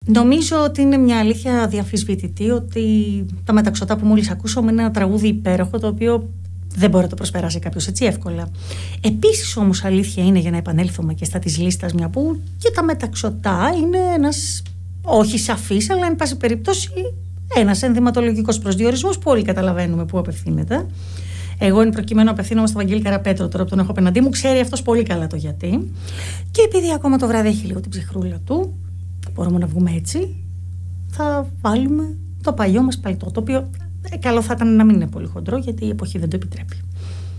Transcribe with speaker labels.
Speaker 1: Νομίζω ότι είναι μια αλήθεια αδιαμφισβητητή ότι τα μεταξωτά που μόλις ακούσαμε είναι ένα τραγούδι υπέροχο, το οποίο δεν μπορεί να το προσπεράσει κάποιος έτσι εύκολα. Επίσης όμως αλήθεια είναι, για να επανέλθουμε και στα της λίστας, μια που και τα μεταξωτά είναι ένας, όχι σαφής, αλλά εν πάση περιπτώσει ένας ενδυματολογικός προσδιορισμός που όλοι καταλαβαίνουμε πού απευθύνεται. Εγώ εν προκειμένου απευθύνομαι στον Βαγγέλη Καραπέτρο, τώρα που τον έχω απέναντί μου, ξέρει αυτός πολύ καλά το γιατί. Και επειδή ακόμα το βράδυ έχει λίγο την ψυχρούλα του, μπορούμε να βγούμε έτσι, θα βάλουμε το παλιό μας παλτό, το οποίο καλό θα ήταν να μην είναι πολύ χοντρό, γιατί η εποχή δεν το επιτρέπει.